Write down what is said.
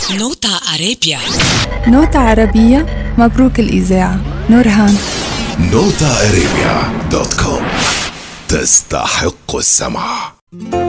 نوتا أرابيا. نوتة عربية، مبروك الإذاعة. نورهان. NotaArabia.com تستحق السمع.